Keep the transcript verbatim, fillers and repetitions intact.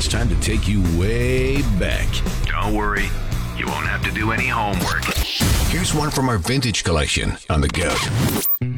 it's time to take you way back. Don't worry, you won't have to do any homework. Here's one from our vintage collection on the go.